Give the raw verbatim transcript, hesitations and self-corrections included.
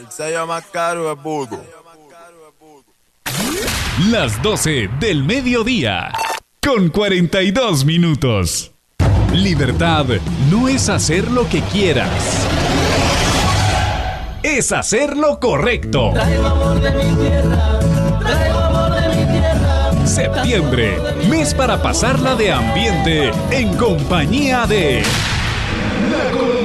El sello más caro es Voodoo. Las doce del mediodía, con cuarenta y dos minutos. Libertad no es hacer lo que quieras, es hacer lo correcto. Traigo amor de mi tierra, traigo amor de mi tierra. Septiembre, mes para pasarla de ambiente en compañía de La